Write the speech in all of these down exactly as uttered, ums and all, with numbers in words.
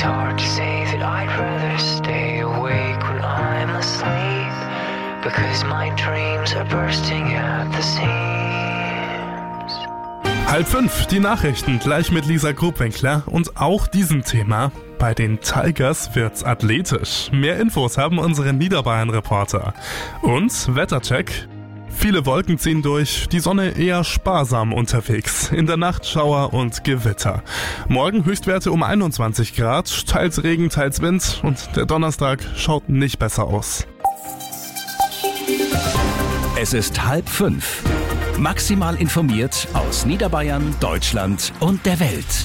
It's hard to say that I'd rather stay awake when I'm asleep, because my dreams are bursting at the seams. Halb fünf, die Nachrichten, gleich mit Lisa Grubwinkler und auch diesem Thema. Bei den Tigers wird's athletisch. Mehr Infos haben unsere Niederbayern-Reporter. Und Wettercheck. Viele Wolken ziehen durch, die Sonne eher sparsam unterwegs. In der Nacht Schauer und Gewitter. Morgen Höchstwerte um einundzwanzig Grad, teils Regen, teils Wind und der Donnerstag schaut nicht besser aus. Es ist halb fünf. Maximal informiert aus Niederbayern, Deutschland und der Welt.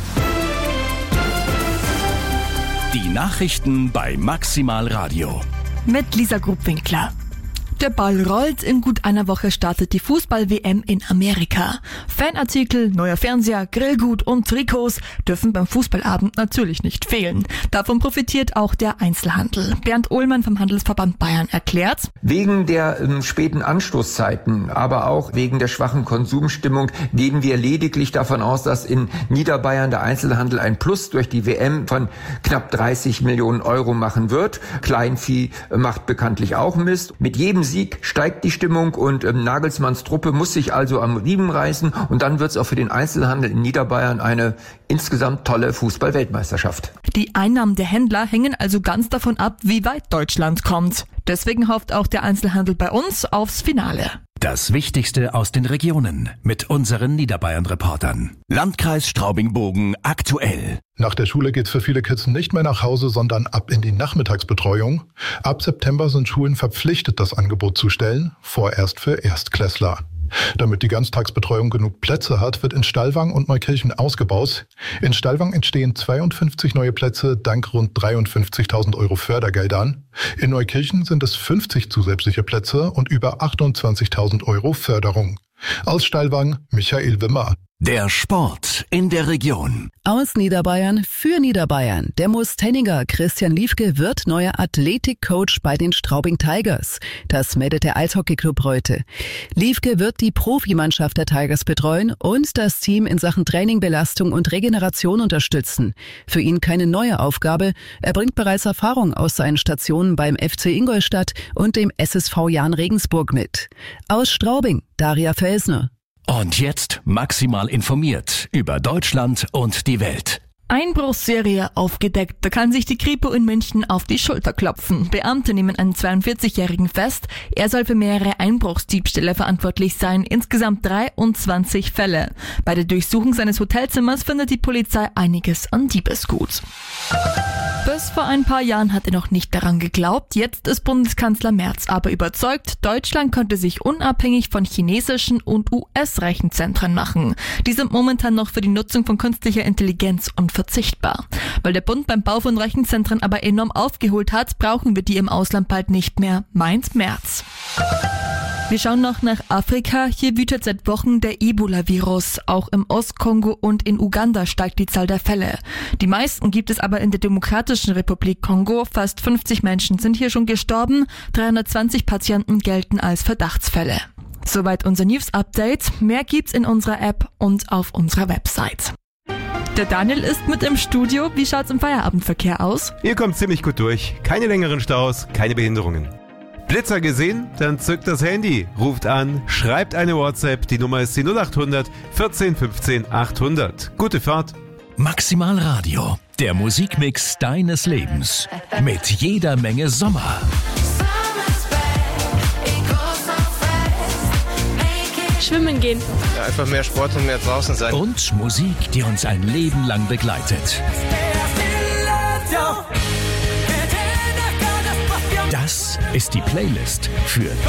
Die Nachrichten bei Maximal Radio. Mit Lisa Grubwinkler. Der Ball rollt, in gut einer Woche startet die Fußball-W M in Amerika. Fanartikel, neuer Fernseher, Grillgut und Trikots dürfen beim Fußballabend natürlich nicht fehlen. Davon profitiert auch der Einzelhandel. Bernd Ohlmann vom Handelsverband Bayern erklärt: Wegen der ähm, späten Anstoßzeiten, aber auch wegen der schwachen Konsumstimmung gehen wir lediglich davon aus, dass in Niederbayern der Einzelhandel ein Plus durch die W M von knapp dreißig Millionen Euro machen wird. Kleinvieh macht bekanntlich auch Mist. Mit jedem Sieg steigt die Stimmung und ähm, Nagelsmanns Truppe muss sich also am Riemen reißen und dann wird es auch für den Einzelhandel in Niederbayern eine insgesamt tolle Fußball-Weltmeisterschaft. Die Einnahmen der Händler hängen also ganz davon ab, wie weit Deutschland kommt. Deswegen hofft auch der Einzelhandel bei uns aufs Finale. Das Wichtigste aus den Regionen mit unseren Niederbayern-Reportern. Landkreis Straubing-Bogen aktuell. Nach der Schule geht's für viele Kids nicht mehr nach Hause, sondern ab in die Nachmittagsbetreuung. Ab September sind Schulen verpflichtet, das Angebot zu stellen, vorerst für Erstklässler. Damit die Ganztagsbetreuung genug Plätze hat, wird in Stallwang und Neukirchen ausgebaut. In Stallwang entstehen zweiundfünfzig neue Plätze dank rund dreiundfünfzigtausend Euro Fördergeldern. In Neukirchen sind es fünfzig zusätzliche Plätze und über achtundzwanzigtausend Euro Förderung. Aus Stallwang, Michael Wimmer. Der Sport in der Region. Aus Niederbayern für Niederbayern. Der Mustenninger Christian Liefke wird neuer Athletikcoach bei den Straubing Tigers. Das meldet der Eishockeyclub heute. Liefke wird die Profimannschaft der Tigers betreuen und das Team in Sachen Training, Belastung und Regeneration unterstützen. Für ihn keine neue Aufgabe. Er bringt bereits Erfahrung aus seinen Stationen beim F C Ingolstadt und dem S S V Jahn Regensburg mit. Aus Straubing, Daria Felsner. Und jetzt maximal informiert über Deutschland und die Welt. Einbruchsserie aufgedeckt. Da kann sich die Kripo in München auf die Schulter klopfen. Beamte nehmen einen zweiundvierzigjährigen fest. Er soll für mehrere Einbruchsdiebstähle verantwortlich sein. Insgesamt dreiundzwanzig Fälle. Bei der Durchsuchung seines Hotelzimmers findet die Polizei einiges an Diebesgut. Bis vor ein paar Jahren hat er noch nicht daran geglaubt. Jetzt ist Bundeskanzler Merz aber überzeugt, Deutschland könnte sich unabhängig von chinesischen und U S-Rechenzentren machen. Die sind momentan noch für die Nutzung von künstlicher Intelligenz unverzichtbar. Weil der Bund beim Bau von Rechenzentren aber enorm aufgeholt hat, brauchen wir die im Ausland bald nicht mehr, meint Merz. Wir schauen noch nach Afrika. Hier wütet seit Wochen der Ebola-Virus. Auch im Ostkongo und in Uganda steigt die Zahl der Fälle. Die meisten gibt es aber in der Demokratischen Republik Kongo. Fast fünfzig Menschen sind hier schon gestorben. dreihundertzwanzig Patienten gelten als Verdachtsfälle. Soweit unser News-Update. Mehr gibt's in unserer App und auf unserer Website. Der Daniel ist mit im Studio. Wie schaut's im Feierabendverkehr aus? Ihr kommt ziemlich gut durch. Keine längeren Staus, keine Behinderungen. Blitzer gesehen? Dann zückt das Handy, ruft an, schreibt eine WhatsApp, die Nummer ist die null acht hundert vierzehn fünfzehn achthundert. Gute Fahrt. Maximal Radio, der Musikmix deines Lebens. Mit jeder Menge Sommer. Schwimmen gehen. Ja, einfach mehr Sport und mehr draußen sein. Und Musik, die uns ein Leben lang begleitet. Das ist die Playlist für